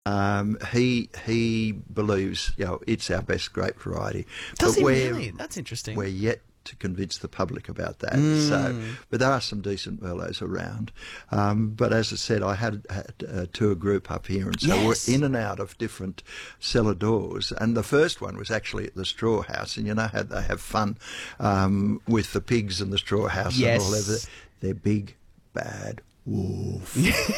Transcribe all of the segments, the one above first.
He believes it's our best grape variety, Does but he we're really? That's interesting. we're yet to convince the public about that. So, but there are some decent Merlots around. But as I said, I had a tour group up here, and so Yes. we're in and out of different cellar doors. And the first one was actually at the Straw House, and you know how they have fun with the pigs and the Straw House and all Yes. that. They're big, bad wolf.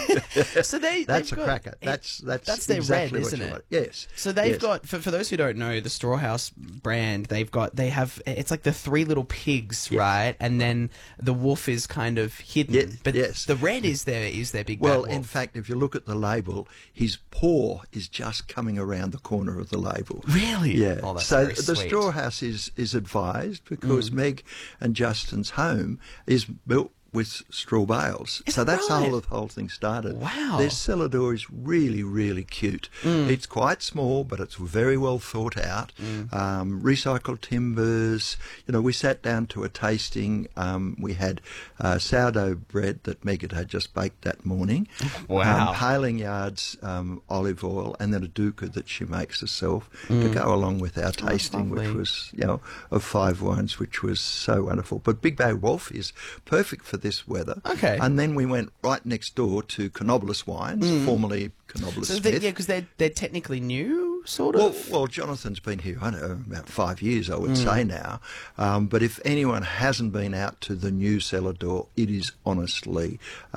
So they've That's a got- cracker. That's their exactly red, what isn't you it? want. Yes. So they've Yes. got for those who don't know the Straw House brand, they have it's like the three little pigs, right? And then the wolf is kind of hidden. Yes, But yes. the red is their big Well, bad wolf. in fact, if you look at the label, his paw is just coming around the corner of the label. Really? Yeah. Oh, that's so very the sweet. Straw House is advised because Meg and Justin's home is built with straw bales. Is So that that's how right? the whole thing started. Wow. Their cellar door is really, really cute. It's quite small, but it's very well thought out. Recycled timbers. We sat down to a tasting. We had sourdough bread that Meg had just baked that morning. Wow. Paling Yards olive oil, and then a dukkha that she makes herself to go along with our tasting, which lovely. was, of 5 wines, which was so wonderful. But Big Bad Wolf is perfect for this weather. Okay. And then we went right next door to Canobolas Wines, formerly Canobolas So Smith. because they're technically new, sort Well, of. well, Jonathan's been here, I don't know, about 5 years, I would say now. But if anyone hasn't been out to the new cellar door, it is honestly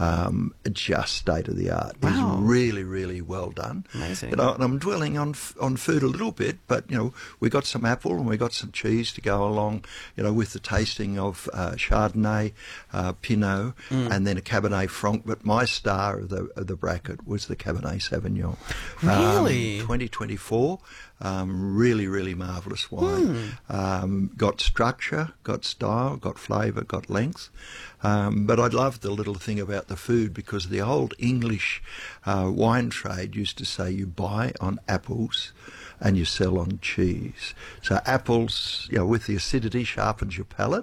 just state of the art. Wow. It's really, really well done. Amazing. And I'm dwelling on food a little bit, but we got some apple and we got some cheese to go along, with the tasting of Chardonnay, Pinot, and then a Cabernet Franc. But my star of the bracket was the Cabernet Sauvignon. Really? 2024. Really, really marvellous wine. Got structure, got style, got flavour, got length. But I love the little thing about the food because the old English wine trade used to say you buy on apples and you sell on cheese. So apples, with the acidity, sharpens your palate.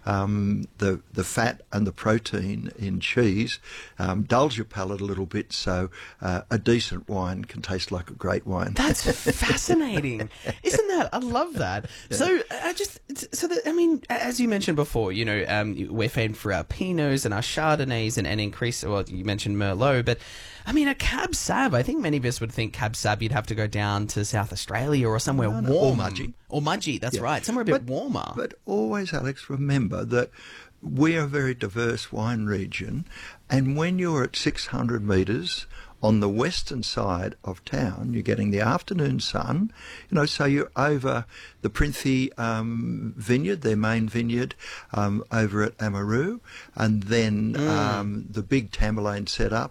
The fat and the protein in cheese dulls your palate a little bit. So a decent wine can taste like a great wine. That's fascinating, isn't that? I love that. Yeah. So as you mentioned before, we're famed for our Pinots and our Chardonnays and increase. Well, you mentioned Merlot, but I mean a Cab Sav. I think many of us would think Cab Sav you'd have to go down to South Australia or somewhere warm, or Mudgee. Or Mudgee. That's right, somewhere a bit warmer. But always, Alex, remember that we are a very diverse wine region, and when you're at 600 metres on the western side of town, you're getting the afternoon sun, so you're over the Printhie vineyard, their main vineyard, over at Amaroo, and then the big Tamerlane setup,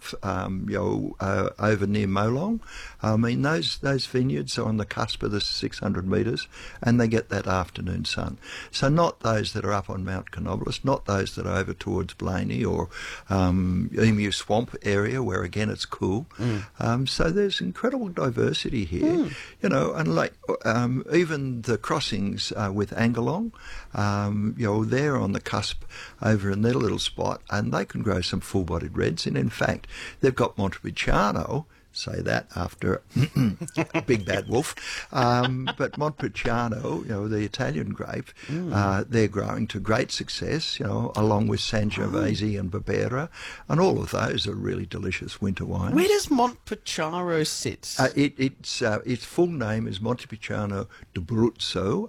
over near Molong. I mean, those vineyards are on the cusp of the 600 metres, and they get that afternoon sun. So not those that are up on Mount Canobolas, not those that are over towards Blaney or Emu Swamp area, where again it's cool. So there's incredible diversity here, and like even the crossings with Angalong, they're on the cusp over in their little spot, and they can grow some full-bodied reds. And in fact, they've got Montepulciano. Say that after Big Bad Wolf. But Montepulciano, the Italian grape, they're growing to great success, along with Sangiovese and Barbera, and all of those are really delicious winter wines. Where does Montepulciano sit? Its full name is Montepulciano d'Abruzzo,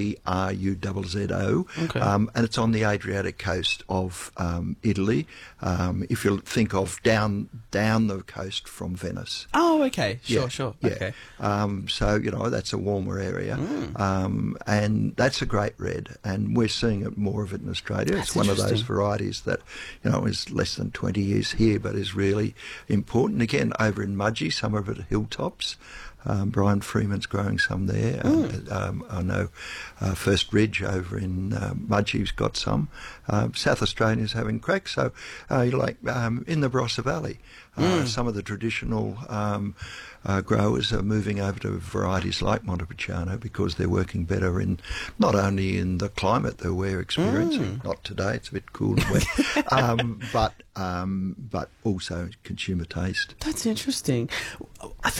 Abruzzo, Okay. and it's on the Adriatic coast of Italy. If you think of down the coast from Venice. Oh, okay. Sure. Yeah. Okay. So, that's a warmer area. And that's a great red. And we're seeing more of it in Australia. That's it's one of those interesting. varieties that, is less than 20 years here, but is really important. Again, over in Mudgee, some of it are hilltops. Brian Freeman's growing some there. I know First Ridge over in Mudgee's got some. South Australia's having cracks. So, in the Barossa Valley, some of the traditional growers are moving over to varieties like Montepulciano because they're working better in not only in the climate that we're experiencing. Not today; it's a bit cool and wet, but also consumer taste. That's interesting. I